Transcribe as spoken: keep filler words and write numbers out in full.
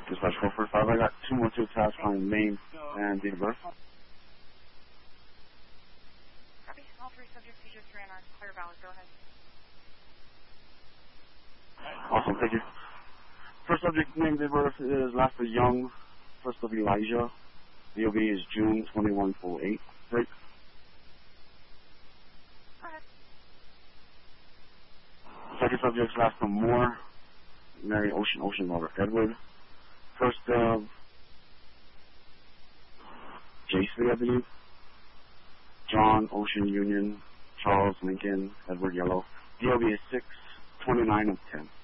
Dispatch four four five, I got two more to attach on name and date of birth. Copy. All three subjects you just ran are clear valid. Go ahead. Awesome, thank you. First subject name, date of birth is Lester Young. First of Elijah. D O B is June twenty-one oh eight. Right. Go ahead. Second subject is Lester Moore. Mary Ocean Ocean Water Edward. First of Jasley, I believe. John Ocean Union. Charles Lincoln Edward Yellow. D O B is six twenty-nine of ten.